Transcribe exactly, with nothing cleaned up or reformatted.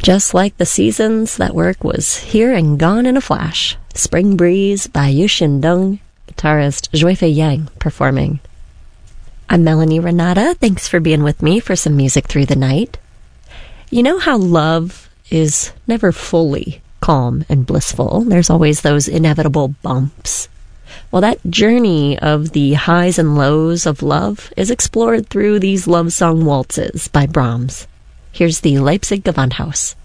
Just like the seasons, that work was here and gone in a flash. Spring Breeze by Yu Xindeng, guitarist Zhuifei Yang performing. I'm Melanie Renata. Thanks for being with me for some music through the night. You know how love is never fully calm and blissful. There's always those inevitable bumps. Well, that journey of the highs and lows of love is explored through these love song waltzes by Brahms. Here's the Leipzig Gewandhaus.